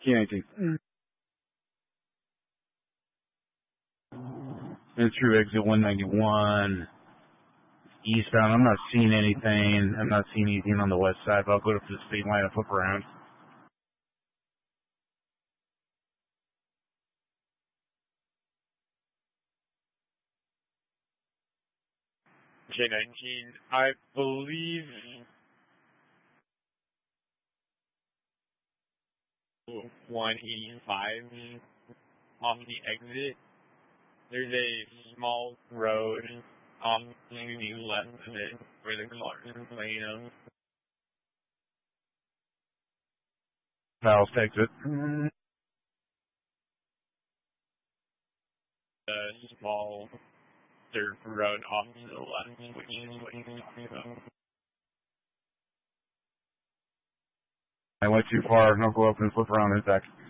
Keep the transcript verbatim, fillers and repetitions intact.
nineteen. It's through exit one ninety-one. Eastbound, I'm not seeing anything. I'm not seeing anything on the west side, but I'll go to the speed line and flip around. J nineteen, I believe one eighty-five off the exit. There's a small road off to the left of it where the car is playing on. Valves exit. A small dirt road off to the left, which is what you're talking about. I went too far. I'll go up and flip around and back.